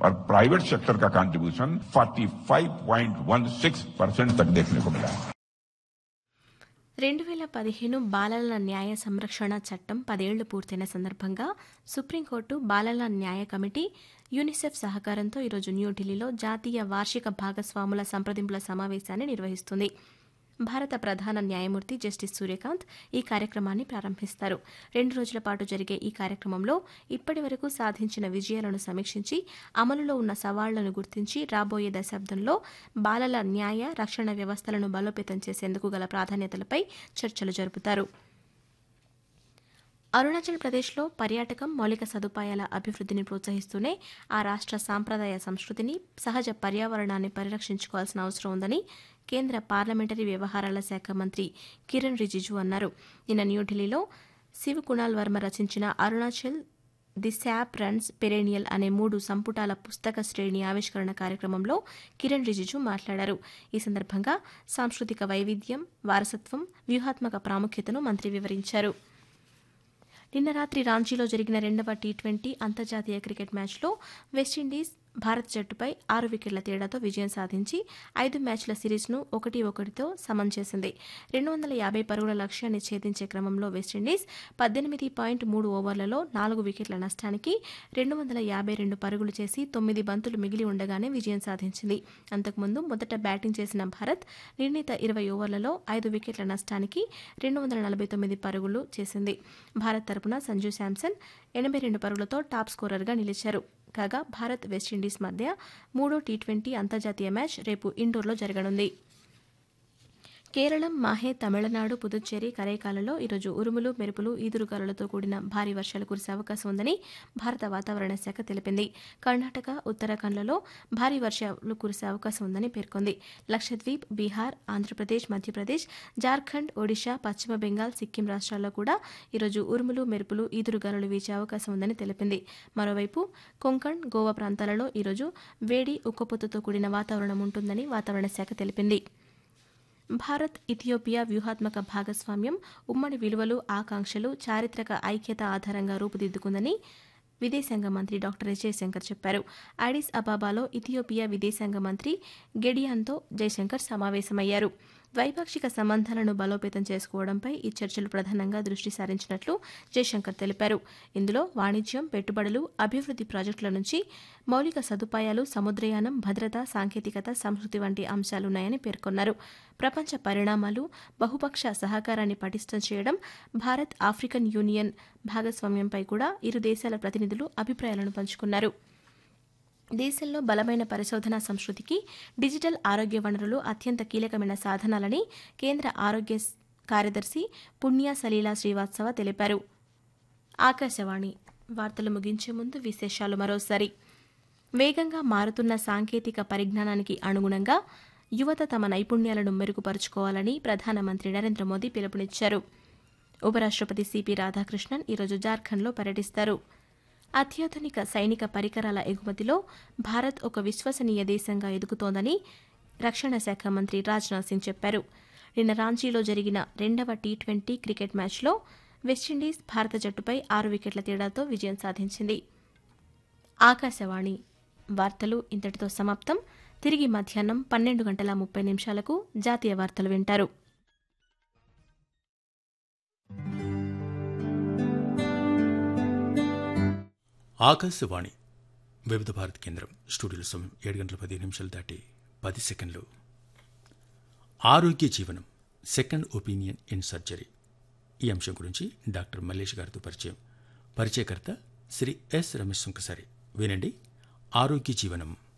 और private sector का contribution 45.16% तक देखने को मिला। 2015 బాలల న్యాయ సంరక్షణ చట్టం 10 ఏళ్లు పూర్తయిన సందర్భంగా సుప్రీంకోర్టు బాలల న్యాయ కమిటీ యూనిసెఫ్ సహకారంతో ఈరోజు న్యూఢిల్లీలో జాతీయ వార్షిక భాగస్వాముల సంప్రదింపుల సమావేశాన్ని నిర్వహిస్తుంది. భారత ప్రధాన న్యాయమూర్తి జస్టిస్ సూర్యకాంత్ ఈ కార్యక్రమాన్ని ప్రారంభిస్తారు. 2 రోజుల పాటు జరిగే ఈ కార్యక్రమంలో ఇప్పటి వరకు సాధించిన విజయాలను సమీక్షించి అమలులో ఉన్న సవాళ్లను గుర్తించి రాబోయే దశాబ్దంలో బాలల న్యాయ రక్షణ వ్యవస్థలను బలోపేతం చేసేందుకు గల ప్రాధాన్యతలపై చర్చలు జరుపుతారు. అరుణాచల్ ప్రదేశ్లో పర్యాటకం మౌలిక సదుపాయాల అభివృద్ధిని ప్రోత్సహిస్తూనే ఆ రాష్ట్ర సాంప్రదాయ సంస్కృతిని సహజ పర్యావరణాన్ని పరిరక్షించుకోవాల్సిన అవసరం ఉందని కేంద్ర పార్లమెంటరీ వ్యవహారాల శాఖ మంత్రి కిరణ్ రిజిజు అన్నారు. నిన్న న్యూఢిల్లీలో శివ్ కుణాల్ వర్మ రచించిన Arunachal the SAAP runs perennial అనే 3 సంపుటాల పుస్తక శ్రేణి ఆవిష్కరణ కార్యక్రమంలో కిరణ్ రిజిజు మాట్లాడారు. ఈ సందర్భంగా సాంస్కృతిక వైవిధ్యం, వారసత్వం, వ్యూహాత్మక ప్రాముఖ్యతను మంత్రి వివరించారు. నిన్న రాత్రి రాంచీలో జరిగిన 2వ టీ20 అంతర్జాతీయ క్రికెట్ మ్యాచ్లో వెస్టిండీస్ భారత్ జట్టుపై 6 వికెట్ల తేడాతో విజయం సాధించి 5 మ్యాచ్ల సిరీస్ను 1-1తో సమం చేసింది. 250 పరుగుల లక్ష్యాన్ని ఛేదించే క్రమంలో వెస్టిండీస్ 18.3 ఓవర్లలో 4 వికెట్ల నష్టానికి 252 పరుగులు చేసి 9 బంతులు మిగిలి ఉండగానే విజయం సాధించింది. అంతకుముందు మొదట బ్యాటింగ్ చేసిన భారత్ నిర్ణీత 20 ఓవర్లలో 5 వికెట్ల నష్టానికి 249 పరుగులు చేసింది. భారత్ తరపున సంజు శాంసన్ 82 పరుగులతో టాప్ స్కోరర్గా నిలిచారు. కాగా భారత్ వెస్టిండీస్ మధ్య 3వ టీ20 అంతర్జాతీయ మ్యాచ్ రేపు ఇండోర్లో జరగనుంది. కేరళం, మాహే, తమిళనాడు, పుదుచ్చేరి, కరైకాలలో ఈరోజు ఉరుములు, మెరుపులు, ఈదురుగాలులతో కూడిన భారీ వర్షాలు కురిసే అవకాశం ఉందని భారత వాతావరణ శాఖ తెలిపింది. కర్ణాటక, ఉత్తరాఖండ్లలో భారీ వర్షాలు కురిసే అవకాశం ఉందని పేర్కొంది. లక్షద్వీప్, బీహార్, ఆంధ్రప్రదేశ్, మధ్యప్రదేశ్, జార్ఖండ్, ఒడిషా, పశ్చిమ బెంగాల్, సిక్కిం రాష్ట్రాల్లో కూడా ఈరోజు ఉరుములు, మెరుపులు, ఈదురుగాలులు వీచే అవకాశం ఉందని తెలిపింది. మరోవైపు కొంకణ్, గోవా ప్రాంతాలలో ఈరోజు వేడి, ఉక్కపోతతో కూడిన వాతావరణం ఉంటుందని వాతావరణ శాఖ తెలిపింది. భారత్, ఇథియోపియా వ్యూహాత్మక భాగస్వామ్యం ఉమ్మడి విలువలు, ఆకాంక్షలు, చారిత్రక ఐక్యత ఆధారంగా రూపుదిద్దుకుందని విదేశాంగ మంత్రి డాక్టర్ ఎస్ జయశంకర్ చెప్పారు. అడిస్ అబాబాలో ఇథియోపియా విదేశాంగ మంత్రి గెడియాన్తో జయశంకర్ సమావేశమయ్యారు. ద్వైపాక్షిక సంబంధాలను బలోపేతం చేసుకోవడంపై ఈ చర్చలు ప్రధానంగా దృష్టి సారించినట్లు జయశంకర్ తెలిపారు. ఇందులో వాణిజ్యం, పెట్టుబడులు, అభివృద్ది ప్రాజెక్టుల నుంచి మౌలిక సదుపాయాలు, సముద్రయానం, భద్రత, సాంకేతికత, సంస్కృతి వంటి అంశాలున్నాయని పేర్కొన్నారు. ప్రపంచ పరిణామాలు, బహుపక్ష సహకారాన్ని పటిష్టం చేయడం, భారత్ ఆఫ్రికన్ యూనియన్ భాగస్వామ్యంపై కూడా ఇరు దేశాల ప్రతినిధులు అభిప్రాయాలను పంచుకున్నారు. దేశంలో బలమైన పరిశోధనా సంస్కృతికి డిజిటల్ ఆరోగ్య వనరులు అత్యంత కీలకమైన సాధనాలని కేంద్ర ఆరోగ్య కార్యదర్శి పుణ్య సలీలా శ్రీవాత్సవ తెలిపారు. ఆకాశవాణి వార్తలు ముగించే ముందు విశేషాలు మరోసారి. వేగంగా మారుతున్న సాంకేతిక పరిజ్ఞానానికి అనుగుణంగా యువత తమ నైపుణ్యాలను మెరుగుపరుచుకోవాలని ప్రధానమంత్రి నరేంద్ర మోదీ పిలుపునిచ్చారు. ఉపరాష్ట్రపతి సిపి రాధాకృష్ణన్ ఈరోజు జార్ఖండ్లో పర్యటిస్తారు. అత్యాధునిక సైనిక పరికరాల ఎగుమతిలో భారత్ ఒక విశ్వసనీయ దేశంగా ఎదుగుతోందని రక్షణ శాఖ మంత్రి రాజ్నాథ్ సింగ్ చెప్పారు. నిన్న రాంచీలో జరిగిన 2వ టీ20 క్రికెట్ మ్యాచ్లో వెస్టిండీస్ భారత జట్టుపై 6 వికెట్ల తేడాతో విజయం సాధించింది. ఆకాశవాణి వార్తలు ఇంతటితో సమాప్తం. తిరిగి మధ్యాహ్నం 12:30 జాతీయ వార్తలు వింటారు. ఆకాశవాణి వివిధ భారతి కేంద్రం. స్టూడియోలో సమయం 7:10 దాటి 10 సెకండ్లు. ఆరోగ్య జీవనం, సెకండ్ ఒపీనియన్ ఇన్ సర్జరీ, ఈ అంశం గురించి డాక్టర్ మల్లేష్ గారితో పరిచయం. పరిచయకర్త శ్రీ ఎస్ రమేష్ సుంకసారి. వినండి ఆరోగ్య జీవనం.